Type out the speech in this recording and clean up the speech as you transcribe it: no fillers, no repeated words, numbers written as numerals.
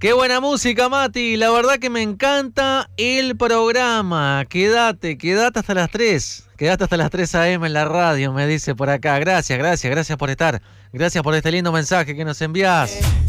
Qué buena música, Mati. La verdad que me encanta el programa. Quédate hasta las 3. Quédate hasta las 3 a.m. en la radio, me dice por acá. Gracias por estar. Gracias por este lindo mensaje que nos envías.